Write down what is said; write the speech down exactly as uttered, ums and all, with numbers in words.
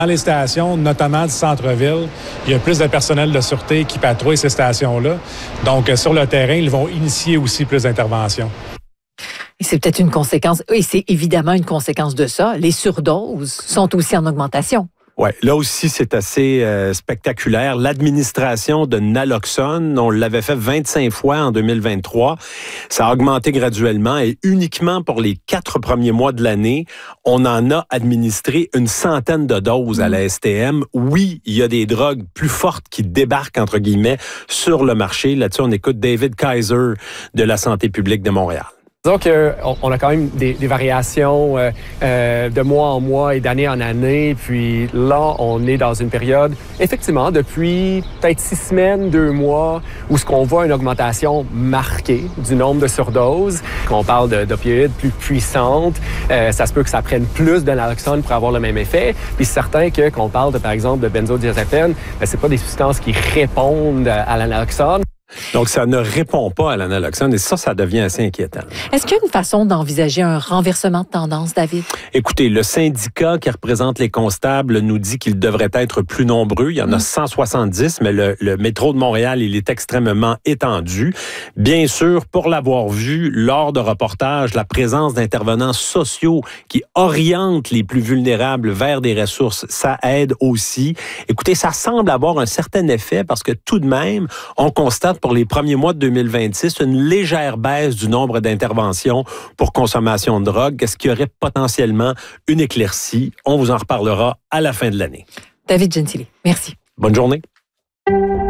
Dans les stations, notamment du centre-ville, il y a plus de personnel de sûreté qui patrouille ces stations-là. Donc, sur le terrain, ils vont initier aussi plus d'interventions. Et c'est peut-être une conséquence, et c'est évidemment une conséquence de ça. Les surdoses sont aussi en augmentation. Oui, là aussi, c'est assez euh, spectaculaire. L'administration de naloxone, on l'avait fait vingt-cinq fois en deux mille vingt-trois. Ça a augmenté graduellement et uniquement pour les quatre premiers mois de l'année, on en a administré une centaine de doses à la S T M. Oui, il y a des drogues plus fortes qui débarquent, entre guillemets, sur le marché. Là-dessus, on écoute David Kaiser de la Santé publique de Montréal. Disons qu'on a quand même des, des variations euh, euh, de mois en mois et d'année en année. Puis là, on est dans une période, effectivement, depuis peut-être six semaines, deux mois, où ce qu'on voit une augmentation marquée du nombre de surdoses. Qu'on parle d'opioïdes plus puissantes, euh, ça se peut que ça prenne plus de naloxone pour avoir le même effet. Puis c'est certain que qu'on parle de, par exemple, de benzodiazépine, ben, c'est pas des substances qui répondent à la naloxone. Donc, ça ne répond pas à la naloxone et ça, ça devient assez inquiétant. Est-ce qu'il y a une façon d'envisager un renversement de tendance, David? Écoutez, le syndicat qui représente les constables nous dit qu'ils devraient être plus nombreux. Il y en a cent soixante-dix, mais le, le métro de Montréal, il est extrêmement étendu. Bien sûr, pour l'avoir vu lors de reportages, la présence d'intervenants sociaux qui orientent les plus vulnérables vers des ressources, ça aide aussi. Écoutez, ça semble avoir un certain effet parce que tout de même, on constate pour les premiers mois de deux mille vingt-six, une légère baisse du nombre d'interventions pour consommation de drogue, ce qui aurait potentiellement une éclaircie. On vous en reparlera à la fin de l'année. David Gentili, merci. Bonne journée.